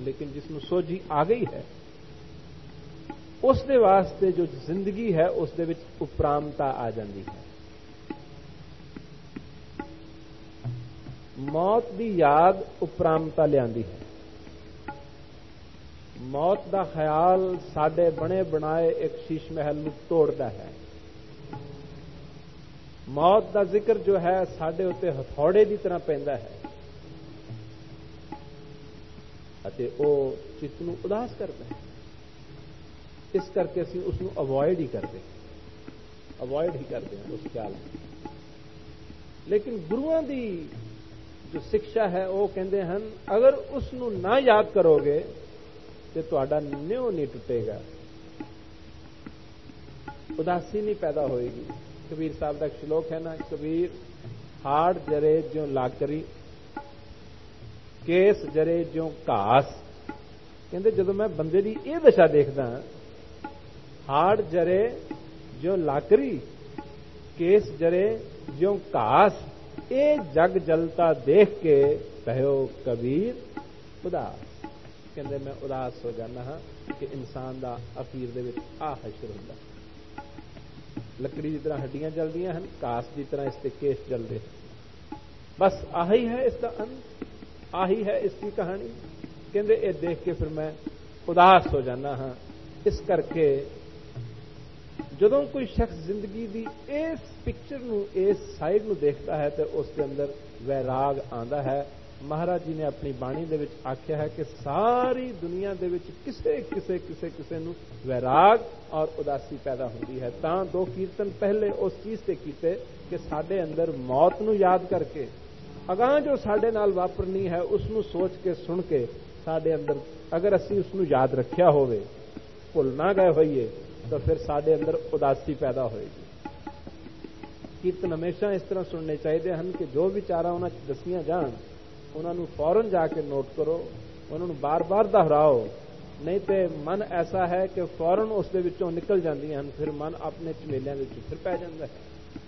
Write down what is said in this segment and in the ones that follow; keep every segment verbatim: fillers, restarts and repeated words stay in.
لیکن جسنوں سوجھی آ گئی ہے اس دے واسطے جو زندگی ہے اس دے وچ اپرامتا آ جاندی ہے. موت دی یاد اپرامتا لیاندی ہے. موت دا خیال ساڈے بنے بنائے ایک شیش محل نو توڑدا ہے. موت دا ذکر جو ہے ساڈے اتے ہتھوڑے دی طرح پیندا ہے اتے او چت نو اداس کردا ہے. اس کر کے اسی اس نو اوائڈ ہی کرتے اوائڈ ہی کرتے ہیں اس خیال میں. لیکن گروؤں دی جو سکشا ہے وہ کہندے ہن اگر اس نو نہ یاد کرو گے تو تہاڈا نیو نہیں ٹوٹے گا, اداسی نہیں پیدا ہوئے گی. کبیر صاحب کا ایک شلوک ہے نا, کبیر ہاڑ جرے جو لاکری کیس جرے جو گھاس. کہندے جدو میں بندے دی یہ دشا دیکھدا ہاڑ جرے جو لاکری کیس جرے جو گھاس, اے جگ جلتا دیکھ کے کہو کبیر اداس. کہندے میں اداس ہو جانا ہاں کہ انسان دا اخیر دے وچ آ حشر ہوندا. لکڑی کی طرح ہڈیاں جلدیاں ہیں, کاس کی طرح اس کے کیس جلدے. بس آہی ہے اس کا انت, آہی ہے اس کی کہانی. کہندے اے دیکھ کے پھر میں اداس ہو جانا ہاں. اس کر کے جدوں کوئی شخص زندگی دی اس پکچر نو اس سائڈ نو دیکھتا ہے تو اس کے اندر ویراگ آندا ہے. مہاراج جی نے اپنی بانی دے وچ آکھیا ہے کہ ساری دنیا دے وچ کسے کسے کسے کسے نو ویراگ اور اداسی پیدا ہوندی ہے. تاں دو کیرتن پہلے اس چیز تے کیتے کہ ساڈے اندر موت نو یاد کر کے اگاں جو ساڈے نال واپرنی ہے اس نو سوچ کے سن کے ساڈے اندر اگر اسی اس نو یاد رکھیا ہوئے, بھول نہ گئے ہوئیے, تو پھر ساڈے اندر اداسی پیدا ہوئے گی. کیرتن ہمیشہ اس طرح سننے چاہیے ہیں کہ جو وچاراں انہاں دسیاں جان انہاں نو فوراً جا کے نوٹ کرو, انہاں نو بار بار دہراؤ, نہیں تے من ایسا ہے کہ فوراً اس دے وچوں نکل جاندیاں ہیں, پھر من اپنے چمیلیاں وچ پھر پی جاندا ہے.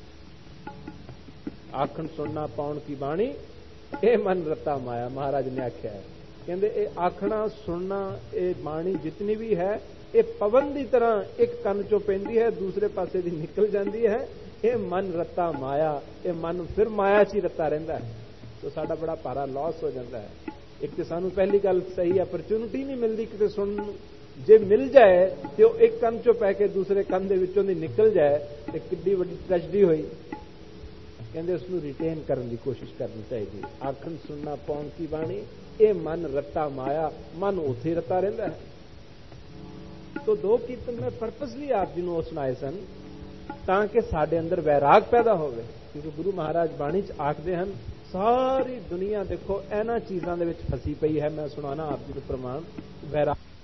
آکھن سننا پاؤن کی بانی اے من رتا مایا, مہاراج نے آکھیا ہے. کہندے اے آکھنا سننا اے بانی جتنی بھی ہے اے پون دی طرح ایک کن چوں پیندی ہے دوسرے پاسے دی نکل جاندی ہے. اے من رتا مایا, اے من پھر مایا چ رتا رہندا ہے. تو ساڈا بڑا پارا لاس ہو جاتا ہے. ایک تو سانو پہلی گل صحیح اپرچونٹی نہیں ملتی کتے سن, جے مل جائے تو ایک کن چوں پہ کے دوسرے کن دے وچوں دی نکل جائے تو کڈی وڈی ٹریجڈی ہوئی. کہندے اس نو ریٹین کرن دی کوشش کرنی چاہیے. آکھن سننا پاؤن کی بانی اے من رتا مایا, من اوتھے رتا رہندا ہے. تو دو کیرتن میں پرپسلی آپ جی نو سنائے سن تاکہ ساڈے اندر ویراگ پیدا ہوئے. کیونکہ گرو مہاراج بانی چ آکھدے ہیں ساری دنیا دیکھو اینا چیزاں دے وچ پھسی پئی ہے. میں سنانا آپ جی کو پرمان ویراگ